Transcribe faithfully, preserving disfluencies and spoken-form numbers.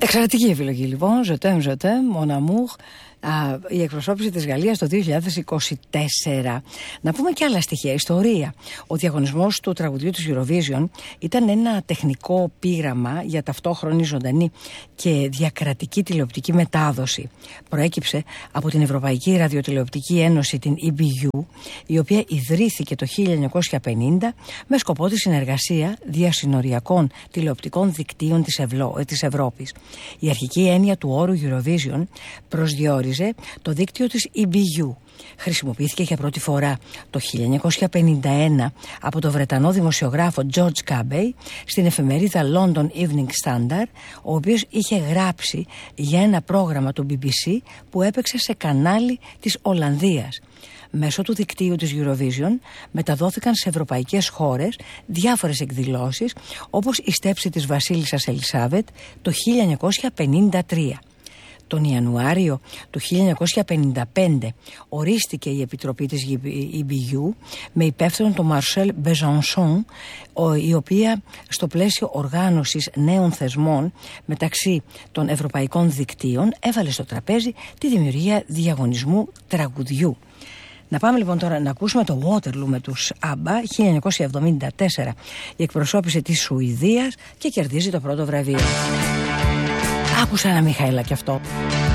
Εξαιρετική επιλογή λοιπόν, Je t'aime, je t'aime, mon amour. Α, η εκπροσώπηση της Γαλλίας το δύο χιλιάδες είκοσι τέσσερα. Να πούμε και άλλα στοιχεία. Ιστορία. Ο διαγωνισμός του τραγουδιού της Eurovision ήταν ένα τεχνικό πείραμα για ταυτόχρονη ζωντανή και διακρατική τηλεοπτική μετάδοση. Προέκυψε από την Ευρωπαϊκή Ραδιοτηλεοπτική Ένωση, την ι μπι γιου, η οποία ιδρύθηκε το χίλια εννιακόσια πενήντα με σκοπό τη συνεργασία διασυνοριακών τηλεοπτικών δικτύων της, Ευλο... της Ευρώπης. Η αρχική έννοια του όρου Eurovision προσδιορίζει το δίκτυο της ι μπι γιου. Χρησιμοποιήθηκε για πρώτη φορά το χίλια εννιακόσια πενήντα ένα από τον Βρετανό δημοσιογράφο George Cabey στην εφημερίδα London Evening Standard, ο οποίος είχε γράψει για ένα πρόγραμμα του μπι μπι σι που έπαιξε σε κανάλι της Ολλανδίας. Μέσω του δικτύου της Eurovision μεταδόθηκαν σε ευρωπαϊκές χώρες διάφορες εκδηλώσεις, όπως η στέψη της βασίλισσας Ελισάβετ το χίλια εννιακόσια πενήντα τρία. Τον Ιανουάριο του χίλια εννιακόσια πενήντα πέντε ορίστηκε η Επιτροπή της ι μπι γιου με υπεύθυνο τον Μαρσέλ Μπεζανσόν, η οποία στο πλαίσιο οργάνωσης νέων θεσμών μεταξύ των ευρωπαϊκών δικτύων έβαλε στο τραπέζι τη δημιουργία διαγωνισμού τραγουδιού. Να πάμε λοιπόν τώρα να ακούσουμε το Waterloo με τους άμπα, χίλια εννιακόσια εβδομήντα τέσσερα, η εκπροσώπηση της Σουηδίας, και κερδίζει το πρώτο βραβείο. Άκουσα ένα Μιχαήλα κι αυτό.